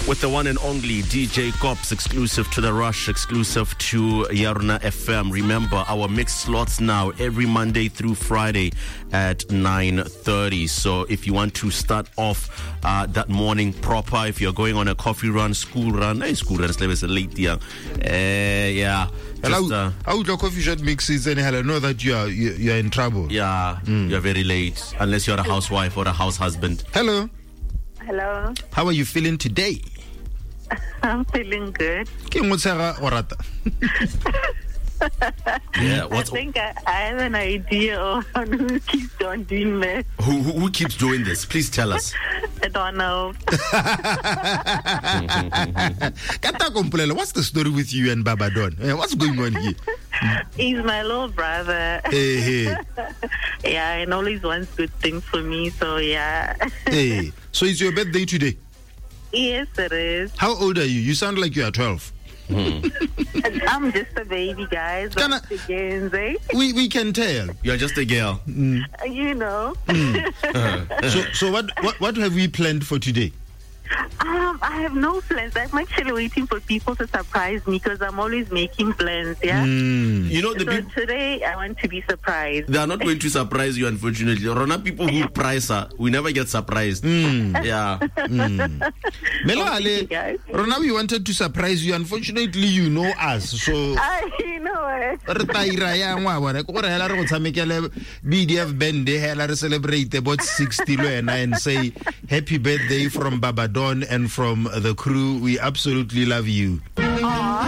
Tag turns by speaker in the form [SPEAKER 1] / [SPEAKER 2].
[SPEAKER 1] with the one and only DJ Cops, exclusive to The Rush, exclusive to Yaruna FM. Remember, our mixed slots now every Monday through Friday at 9:30. So if you want to start off that morning proper, if you're going on a coffee run, school run, it's late, yeah.
[SPEAKER 2] Hello, out of coffee shop mixes and I know that you're in trouble.
[SPEAKER 1] Yeah, you're very late, unless you're a housewife or a house husband.
[SPEAKER 2] Hello.
[SPEAKER 3] Hello.
[SPEAKER 2] How are you feeling today?
[SPEAKER 3] I'm feeling good.
[SPEAKER 1] Yeah,
[SPEAKER 3] I think I have an idea of who keeps on doing this.
[SPEAKER 1] Who keeps doing this? Please tell us.
[SPEAKER 3] I don't know.
[SPEAKER 2] What's the story with you and Baba Don? What's going on here?
[SPEAKER 3] He's my little brother.
[SPEAKER 2] Hey.
[SPEAKER 3] Yeah, and always wants good things for me, so yeah.
[SPEAKER 2] Hey, so it's your birthday today?
[SPEAKER 3] Yes, it is.
[SPEAKER 2] How old are you? You sound like you are 12.
[SPEAKER 3] I'm just a baby, guys. We
[SPEAKER 2] can tell.
[SPEAKER 1] You're just a girl.
[SPEAKER 3] You know.
[SPEAKER 2] So what have we planned for today?
[SPEAKER 3] I have no plans. I'm actually waiting for people to surprise me because I'm always making plans, yeah?
[SPEAKER 1] You know,
[SPEAKER 3] today I want to be surprised.
[SPEAKER 1] They are not going to surprise you, unfortunately. Rona, people who price her, we never get surprised. Yeah.
[SPEAKER 2] Melale, Rona, we wanted to surprise you. Unfortunately, you know us. So
[SPEAKER 3] I know it.
[SPEAKER 2] BDF band, they celebrate about 60 and say happy birthday from Baba Don and from the crew. We absolutely love you.